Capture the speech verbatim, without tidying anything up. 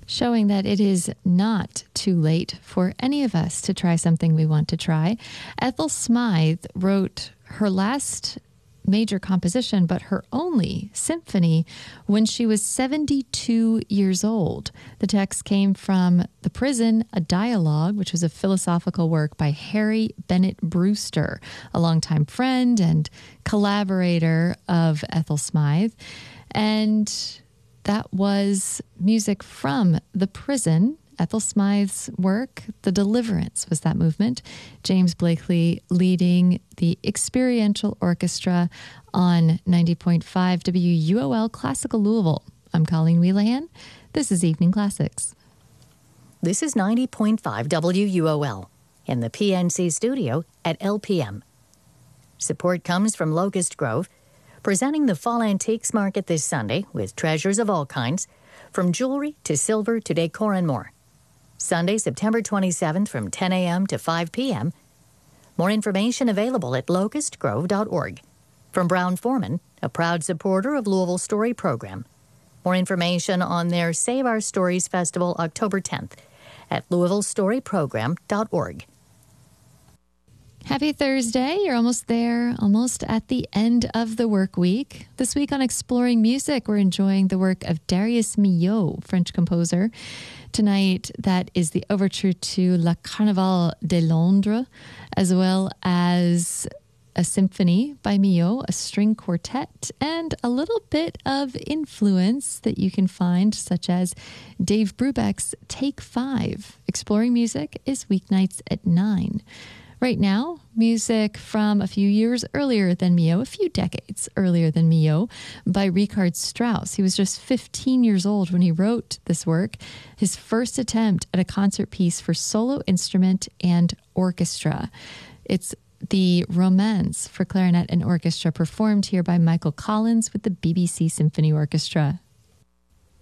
showing that it is not too late for any of us to try something we want to try. Ethel Smythe wrote her last major composition, but her only symphony, when she was seventy-two years old. The text came from The Prison, a Dialogue, which was a philosophical work by Harry Bennett Brewster, a longtime friend and collaborator of Ethel Smythe. And that was music from The Prison. Ethel Smythe's work, The Deliverance, was that movement. James Blakely leading the Experiential Orchestra on ninety point five W U O L Classical Louisville. I'm Colleen Wheelahan. This is Evening Classics. This is ninety point five W U O L in the P N C studio at L P M. Support comes from Locust Grove, presenting the Fall Antiques Market this Sunday with treasures of all kinds, from jewelry to silver to decor and more. Sunday, September twenty-seventh from ten a.m. to five p.m. More information available at locust grove dot org. From Brown-Forman, a proud supporter of Louisville Story Program. More information on their Save Our Stories Festival October tenth at louisville story program dot org. Happy Thursday. You're almost there, almost at the end of the work week. This week on Exploring Music, we're enjoying the work of Darius Milhaud, French composer. Tonight, that is the overture to La Carnaval de Londres, as well as a symphony by Milhaud, a string quartet, and a little bit of influence that you can find, such as Dave Brubeck's Take Five. Exploring Music is weeknights at nine. Right now, music from a few years earlier than Milhaud, a few decades earlier than Milhaud, by Richard Strauss. He was just fifteen years old when he wrote this work, his first attempt at a concert piece for solo instrument and orchestra. It's the Romance for clarinet and orchestra, performed here by Michael Collins with the B B C Symphony Orchestra.